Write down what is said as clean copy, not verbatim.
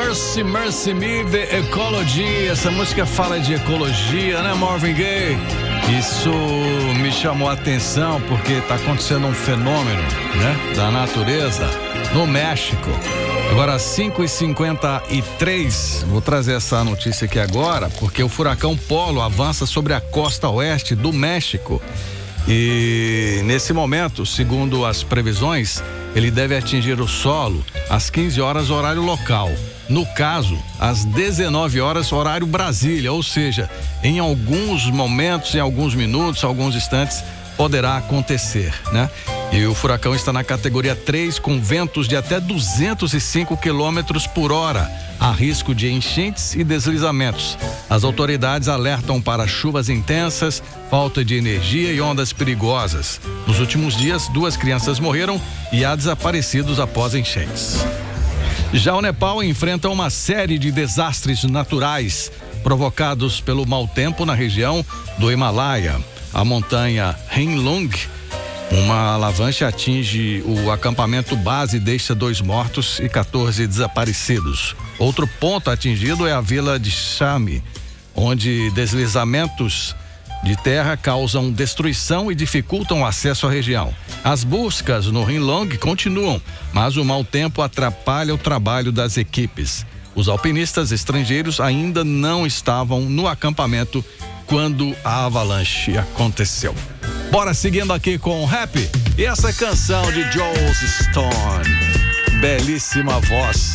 Mercy, Mercy Me, The Ecology. Essa música fala de ecologia, né, Marvin Gaye? Isso me chamou a atenção porque está acontecendo um fenômeno, né, da natureza no México. Agora, 5h53, vou trazer essa notícia aqui agora, porque o furacão Polo avança sobre a costa oeste do México. E nesse momento, segundo as previsões, ele deve atingir o solo às 15 horas, horário local. No caso, às 19 horas, horário Brasília, ou seja, em alguns momentos, em alguns minutos, alguns instantes, poderá acontecer, né? E o furacão está na categoria 3, com ventos de até 205 quilômetros por hora. Há risco de enchentes e deslizamentos. As autoridades alertam para chuvas intensas, falta de energia e ondas perigosas. Nos últimos dias, 2 crianças morreram e há desaparecidos após enchentes. Já o Nepal enfrenta uma série de desastres naturais provocados pelo mau tempo na região do Himalaia. A montanha Hinlung, uma avalanche atinge o acampamento base e deixa 2 mortos e 14 desaparecidos. Outro ponto atingido é a vila de Chami, onde deslizamentos de terra causam destruição e dificultam o acesso à região. As buscas no Hinlung continuam, mas o mau tempo atrapalha o trabalho das equipes. Os alpinistas estrangeiros ainda não estavam no acampamento quando a avalanche aconteceu. Bora seguindo aqui com o rap e essa canção de Joss Stone. Belíssima voz.